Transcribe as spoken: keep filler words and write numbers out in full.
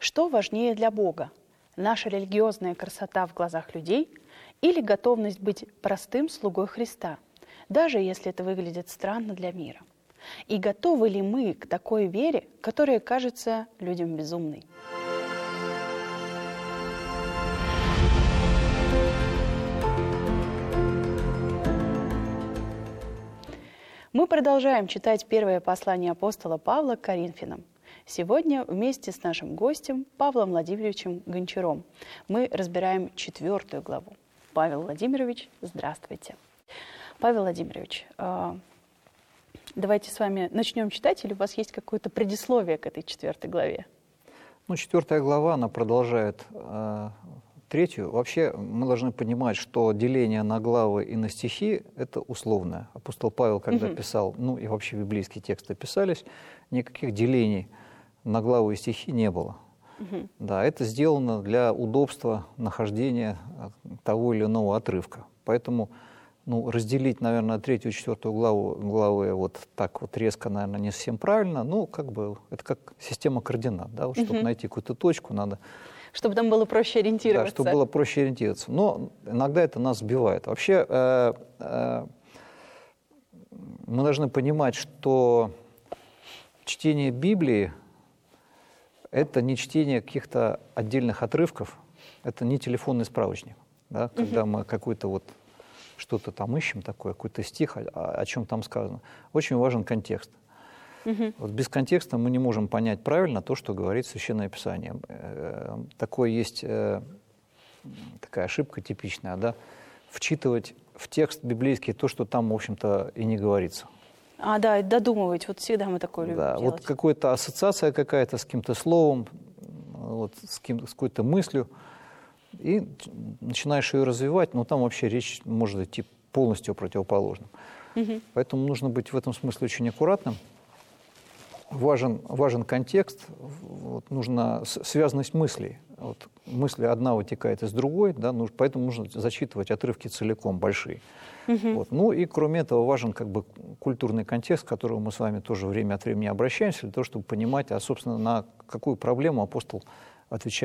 Что важнее для Бога? Наша религиозная красота в глазах людей или готовность быть простым слугой Христа, даже если это выглядит странно для мира? И готовы ли мы к такой вере, которая кажется людям безумной? Мы продолжаем читать первое послание апостола Павла к Коринфянам. Сегодня вместе с нашим гостем Павлом Владимировичем Гончаром мы разбираем четвертую главу. Павел Владимирович, здравствуйте. Павел Владимирович, давайте с вами начнем читать, или у вас есть какое-то предисловие к этой четвертой главе? Ну, четвертая глава, она продолжает э, третью. Вообще мы должны понимать, что деление на главы и на стихи – это условное. Апостол Павел, когда угу. писал, ну и вообще библейские тексты писались, никаких делений на главы и стихи не было. Угу. Да, это сделано для удобства нахождения того или иного отрывка. Поэтому ну, разделить, наверное, третью и четвертую главу, главы вот так вот резко, наверное, не совсем правильно. Ну, как бы, это как система координат, да, вот, чтобы угу. найти какую-то точку, надо... Чтобы там было проще ориентироваться. Да, чтобы было проще ориентироваться. Но иногда это нас сбивает. Вообще, э, э, мы должны понимать, что чтение Библии – это не чтение каких-то отдельных отрывков, это не телефонный справочник, да, когда угу. мы какой-то вот что-то там ищем такое, какой-то стих, о, о чем там сказано. Очень важен контекст. Угу. Вот без контекста мы не можем понять правильно то, что говорит Священное Писание. Такое есть такая ошибка типичная, да, вчитывать в текст библейский то, что там, в общем-то, и не говорится. А, да, додумывать, вот всегда мы такое любим да, делать. Вот какая-то ассоциация какая-то с каким-то словом, вот, с, кем, с какой-то мыслью, и начинаешь ее развивать, но там вообще речь может идти полностью о противоположном. Угу. Поэтому нужно быть в этом смысле очень аккуратным. Важен, важен контекст, вот, нужна связанность мыслей. Вот, мысль одна вытекает из другой, да, ну, поэтому нужно зачитывать отрывки целиком, большие. Угу. Вот. Ну и кроме этого важен как бы культурный контекст, к которому мы с вами тоже время от времени обращаемся, для того, чтобы понимать, а, собственно, на какую проблему апостол отвечает.